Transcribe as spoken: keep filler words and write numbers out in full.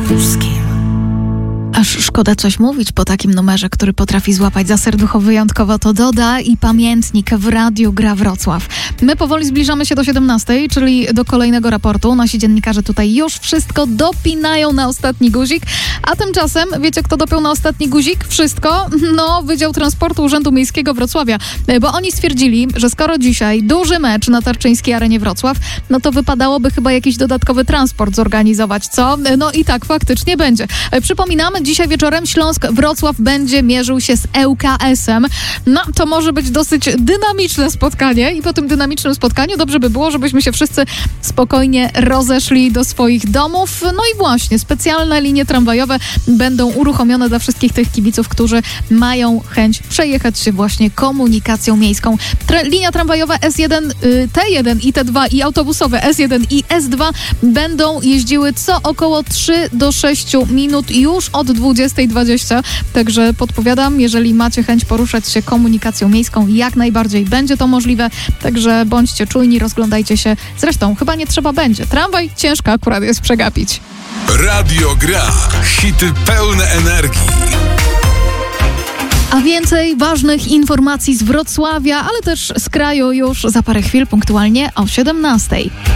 Opolskim. Aż szkoda coś mówić po takim numerze, który potrafi złapać za serducho wyjątkowo, to Doda i Pamiętnik w Radiu Gra Wrocław. My powoli zbliżamy się do siedemnastej, czyli do kolejnego raportu. Nasi dziennikarze tutaj już wszystko dopinają na ostatni guzik, a tymczasem wiecie, kto dopiął na ostatni guzik? Wszystko? No, Wydział Transportu Urzędu Miejskiego Wrocławia, bo oni stwierdzili, że skoro dzisiaj duży mecz na Tarczyńskiej Arenie Wrocław, no to wypadałoby chyba jakiś dodatkowy transport zorganizować, co? No i tak faktycznie będzie. Przypominamy, dzisiaj wieczorem Śląsk-Wrocław będzie mierzył się z E U K S-em. No, to może być dosyć dynamiczne spotkanie i po tym dynamicznym spotkaniu dobrze by było, żebyśmy się wszyscy spokojnie rozeszli do swoich domów. No i właśnie, specjalne linie tramwajowe będą uruchomione dla wszystkich tych kibiców, którzy mają chęć przejechać się właśnie komunikacją miejską. Tra- linia tramwajowa S jeden, y, T jeden i T dwa i autobusowe S jeden i S dwa będą jeździły co około trzy do sześciu minut już od dwudziestej dwadzieścia. Także podpowiadam, jeżeli macie chęć poruszać się komunikacją miejską, jak najbardziej będzie to możliwe. Także bądźcie czujni, rozglądajcie się. Zresztą chyba nie trzeba będzie. Tramwaj ciężko akurat jest przegapić. Radio Gra. Hity pełne energii. A więcej ważnych informacji z Wrocławia, ale też z kraju już za parę chwil, punktualnie o siedemnastej.